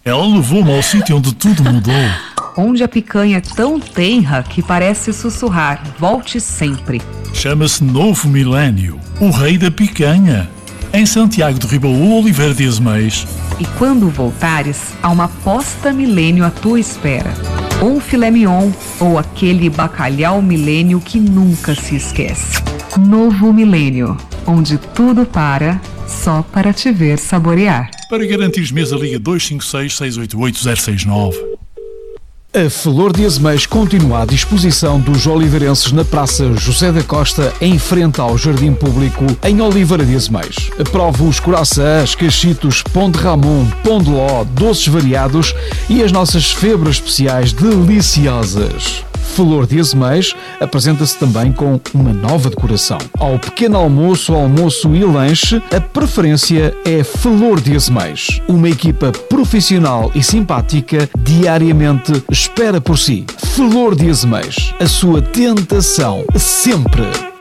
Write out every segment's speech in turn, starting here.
Ela levou-me ao sítio onde tudo mudou. Onde a picanha é tão tenra que parece sussurrar: volte sempre. Chama-se Novo Milénio, o rei da picanha. Em Santiago de Ribaú, Oliveira de Azeméis. E quando voltares, há uma posta milênio à tua espera. Ou um filé mignon, ou aquele bacalhau milênio que nunca se esquece. Novo Milênio, onde tudo para, só para te ver saborear. Para garantir mesa, liga 256-688-069. A Flor de Azeméis continua à disposição dos oliveirenses na Praça José da Costa, em frente ao Jardim Público, em Oliveira de Azeméis. Prove os coraçãs, cachitos, pão de ramon, pão de ló, doces variados e as nossas febras especiais deliciosas. Flor de Azeméis apresenta-se também com uma nova decoração. Ao pequeno almoço, almoço e lanche, a preferência é Flor de Azeméis. Uma equipa profissional e simpática diariamente espera por si. Flor de Azeméis, a sua tentação sempre.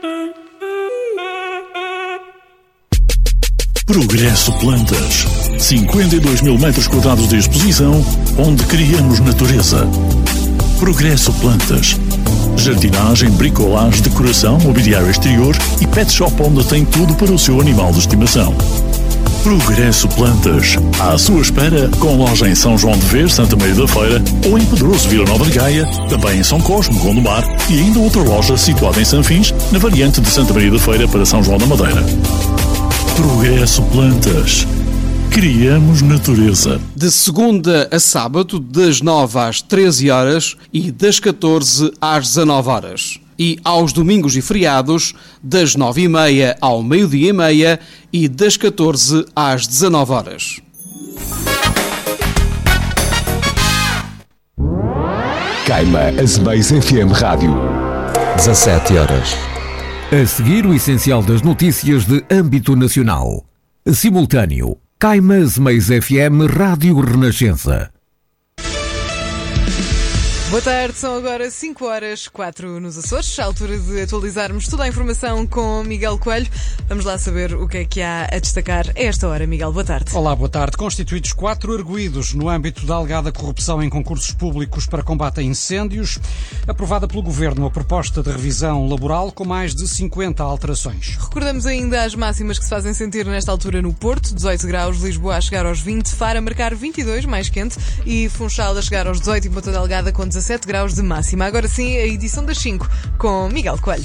Progresso Plantas. 52 mil metros quadrados de exposição, onde criamos natureza. Progresso Plantas. Jardinagem, bricolagem, decoração, mobiliário exterior e pet shop onde tem tudo para o seu animal de estimação. Progresso Plantas. À sua espera, com loja em São João de Ver, Santa Maria da Feira, ou em Pedroso, Vila Nova de Gaia, também em São Cosme, Gondomar, e ainda outra loja situada em Sanfins, na variante de Santa Maria da Feira para São João da Madeira. Progresso Plantas. Criamos natureza. De segunda a sábado, das 9 às 13 horas e das 14 às 19 horas. E aos domingos e feriados, das 9h30 ao meio-dia e meia e das 14 às 19 horas. Caima Azeméis FM Rádio. 17 horas. A seguir, o essencial das notícias de âmbito nacional. Simultâneo. Caima Azeméis FM Rádio Renascença. Boa tarde, são agora 5h04 nos Açores, à altura de atualizarmos toda a informação com Miguel Coelho. Vamos lá saber o que é que há a destacar a esta hora. Miguel, boa tarde. Olá, boa tarde. Constituídos 4 arguidos no âmbito da alegada corrupção em concursos públicos para combate a incêndios. Aprovada pelo Governo a proposta de revisão laboral com mais de 50 alterações. Recordamos ainda as máximas que se fazem sentir nesta altura no Porto, 18 graus, Lisboa a chegar aos 20, Faro a marcar 22, mais quente, e Funchal a chegar aos 18 e Ponta Delgada com 17 graus de máxima. Agora sim, a edição das 5 com Miguel Coelho.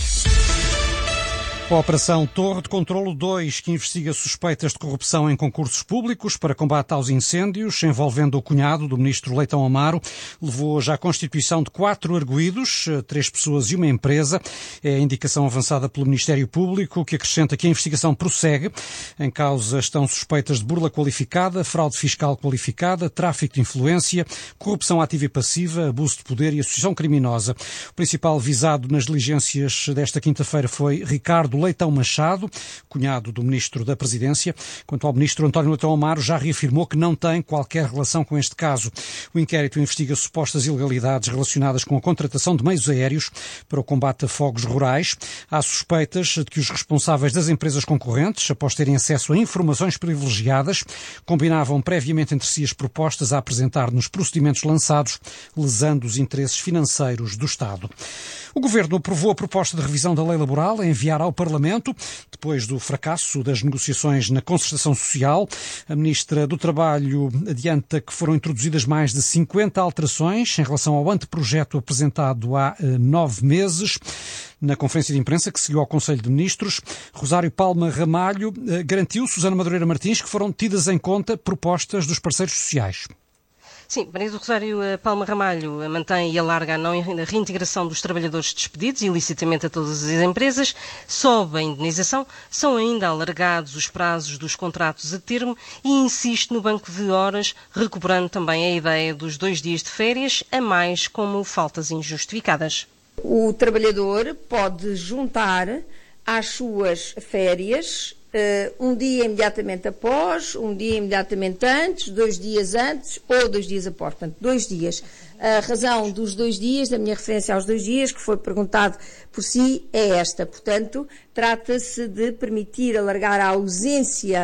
A Operação Torre de Controlo 2, que investiga suspeitas de corrupção em concursos públicos para combate aos incêndios, envolvendo o cunhado do ministro Leitão Amaro, levou já à constituição de 4 arguidos, 3 pessoas e uma empresa. É a indicação avançada pelo Ministério Público, que acrescenta que a investigação prossegue. Em causa estão suspeitas de burla qualificada, fraude fiscal qualificada, tráfico de influência, corrupção ativa e passiva, abuso de poder e associação criminosa. O principal visado nas diligências desta quinta-feira foi Ricardo Leitão Machado, cunhado do Ministro da Presidência. Quanto ao Ministro António Leitão Amaro, já reafirmou que não tem qualquer relação com este caso. O inquérito investiga supostas ilegalidades relacionadas com a contratação de meios aéreos para o combate a fogos rurais. Há suspeitas de que os responsáveis das empresas concorrentes, após terem acesso a informações privilegiadas, combinavam previamente entre si as propostas a apresentar nos procedimentos lançados, lesando os interesses financeiros do Estado. O Governo aprovou a proposta de revisão da lei laboral a enviar ao Parlamento, depois do fracasso das negociações na concertação social. A Ministra do Trabalho adianta que foram introduzidas mais de 50 alterações em relação ao anteprojeto apresentado há 9 meses. Na conferência de imprensa que seguiu ao Conselho de Ministros, Rosário Palma Ramalho garantiu, Susana Madureira Martins, que foram tidas em conta propostas dos parceiros sociais. Sim, Maria do Rosário Palma Ramalho mantém e alarga a reintegração dos trabalhadores despedidos ilicitamente a todas as empresas, sobe a indenização, são ainda alargados os prazos dos contratos a termo e insiste no banco de horas, recuperando também a ideia dos 2 dias de férias, a mais como faltas injustificadas. O trabalhador pode juntar às suas férias um dia imediatamente após, um dia imediatamente antes, 2 dias antes ou 2 dias após. Portanto, 2 dias. A razão dos 2 dias, da minha referência aos 2 dias, que foi perguntado por si, é esta. Portanto, trata-se de permitir alargar a ausência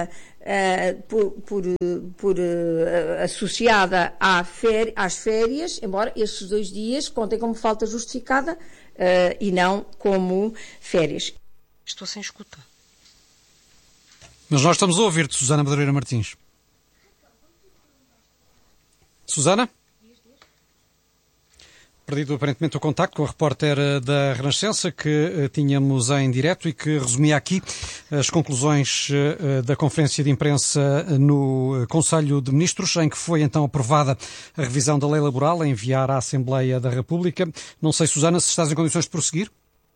associada às férias, embora estes 2 dias contem como falta justificada e não como férias. Estou sem escuta. Mas nós estamos a ouvir-te, Susana Madureira Martins. Susana? Perdido aparentemente o contacto com a repórter da Renascença que tínhamos em direto e que resumia aqui as conclusões da conferência de imprensa no Conselho de Ministros, em que foi então aprovada a revisão da lei laboral a enviar à Assembleia da República. Não sei, Susana, se estás em condições de prosseguir?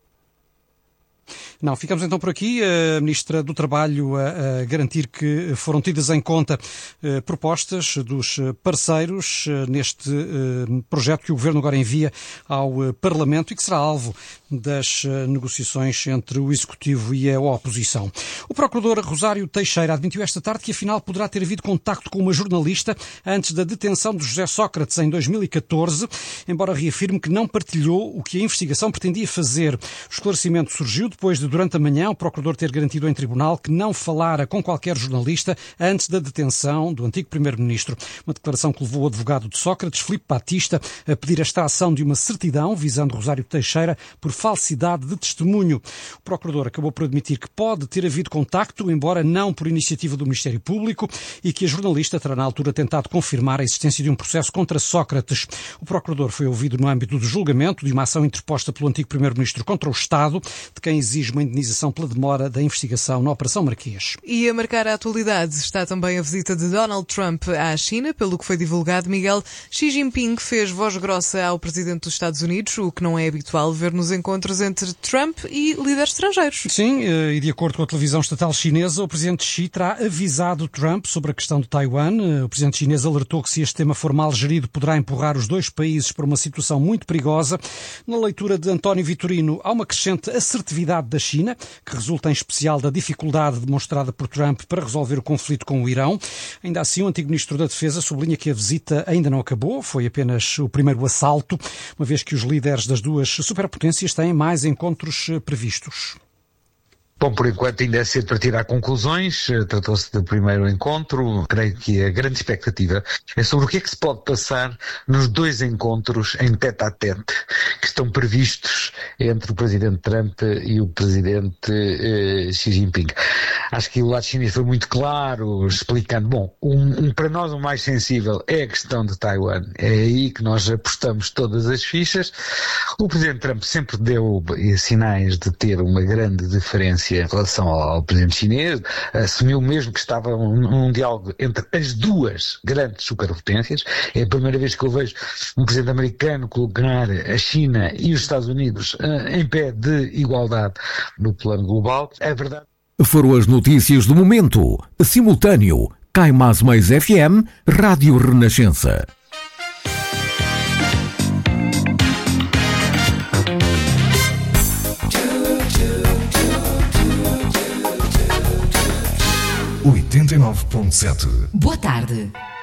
Não, ficamos então por aqui. A Ministra do Trabalho a garantir que foram tidas em conta propostas dos parceiros neste projeto que o Governo agora envia ao Parlamento e que será alvo das negociações entre o Executivo e a oposição. O Procurador Rosário Teixeira admitiu esta tarde que afinal poderá ter havido contacto com uma jornalista antes da detenção de José Sócrates em 2014, embora reafirme que não partilhou o que a investigação pretendia fazer. O esclarecimento surgiu depois de, durante a manhã, o Procurador ter garantido em tribunal que não falara com qualquer jornalista antes da detenção do antigo Primeiro-Ministro. Uma declaração que levou o advogado de Sócrates, Filipe Batista, a pedir a extração de uma certidão visando Rosário Teixeira por falsidade de testemunho. O Procurador acabou por admitir que pode ter havido contacto, embora não por iniciativa do Ministério Público, e que a jornalista terá na altura tentado confirmar a existência de um processo contra Sócrates. O Procurador foi ouvido no âmbito do julgamento de uma ação interposta pelo antigo Primeiro-Ministro contra o Estado, de quem exige uma indenização pela demora da investigação na Operação Marquês. E a marcar a atualidade está também a visita de Donald Trump à China. Pelo que foi divulgado, Miguel, Xi Jinping fez voz grossa ao Presidente dos Estados Unidos, o que não é habitual ver nos encontros entre Trump e líderes estrangeiros. Sim, e de acordo com a televisão estatal chinesa, o Presidente Xi terá avisado Trump sobre a questão de Taiwan. O Presidente chinês alertou que se este tema for mal gerido, poderá empurrar os dois países para uma situação muito perigosa. Na leitura de António Vitorino, há uma crescente assertividade da China, que resulta em especial da dificuldade demonstrada por Trump para resolver o conflito com o Irão. Ainda assim, o antigo Ministro da Defesa sublinha que a visita ainda não acabou, foi apenas o primeiro assalto, uma vez que os líderes das duas superpotências têm mais encontros previstos. Bom, por enquanto ainda é cedo para tirar conclusões, tratou-se do primeiro encontro, creio que a grande expectativa é sobre o que é que se pode passar nos 2 encontros em tete-a-tete que estão previstos entre o Presidente Trump e o Presidente Xi Jinping. Acho que o lado chinês foi muito claro, explicando, bom, para nós o mais sensível é a questão de Taiwan, é aí que nós apostamos todas as fichas. O Presidente Trump sempre deu sinais de ter uma grande diferença em relação ao presidente chinês, assumiu mesmo que estava num diálogo entre as duas grandes superpotências. É a primeira vez que eu vejo um presidente americano colocar a China e os Estados Unidos em pé de igualdade no plano global. É verdade. Foram as notícias do momento. Simultâneo, Caimás Mais FM, Rádio Renascença. .7. Boa tarde.